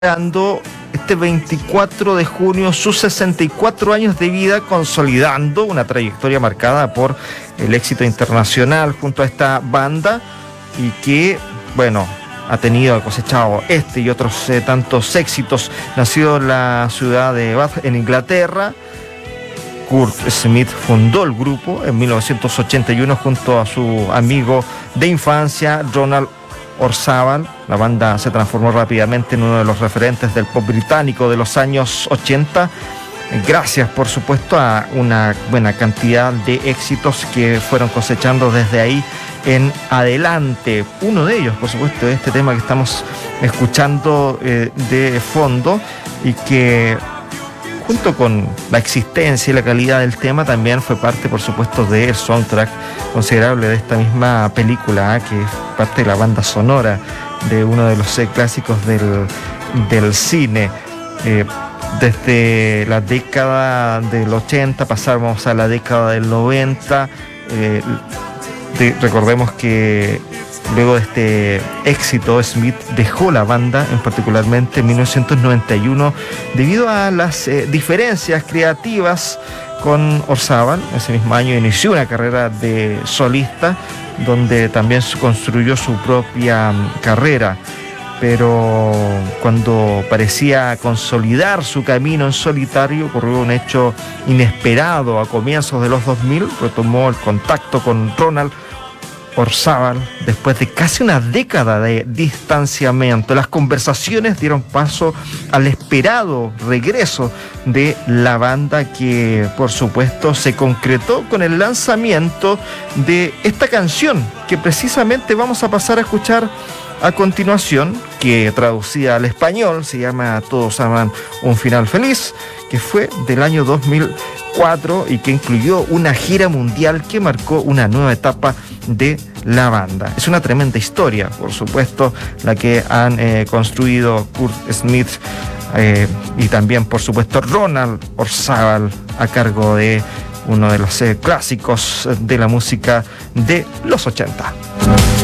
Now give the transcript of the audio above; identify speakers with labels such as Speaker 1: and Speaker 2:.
Speaker 1: Dando este 24 de junio sus 64 años de vida, consolidando una trayectoria marcada por el éxito internacional junto a esta banda y que, bueno, ha cosechado este y otros tantos éxitos. Nació en la ciudad de Bath, en Inglaterra. Kurt Smith fundó el grupo en 1981 junto a su amigo de infancia, Ronald Orzabal. La banda se transformó rápidamente en uno de los referentes del pop británico de los años 80, gracias por supuesto a una buena cantidad de éxitos que fueron cosechando desde ahí en adelante. Uno de ellos, por supuesto, es este tema que estamos escuchando de fondo, y que junto con la existencia y la calidad del tema también fue parte, por supuesto, del soundtrack considerable de esta misma película, que es parte de la banda sonora de uno de los clásicos del cine. Desde la década del 80 pasamos a la década del 90. Recordemos que luego de este éxito, Smith dejó la banda, particularmente en 1991, debido a las diferencias creativas con Orzabal. Ese mismo año inició una carrera de solista, donde también construyó su propia carrera. Pero cuando parecía consolidar su camino en solitario, ocurrió un hecho inesperado. A comienzos de los 2000 retomó el contacto con Ronald Orzabal después de casi una década de distanciamiento. Las conversaciones dieron paso al esperado regreso de la banda, que por supuesto se concretó con el lanzamiento de esta canción que precisamente vamos a pasar a escuchar a continuación, que traducida al español se llama Todos aman un final feliz, que fue del año 2004 y que incluyó una gira mundial que marcó una nueva etapa de la banda. Es una tremenda historia, por supuesto, la que han construido Kurt Smith y también, por supuesto, Ronald Orzabal, a cargo de uno de los clásicos de la música de los 80.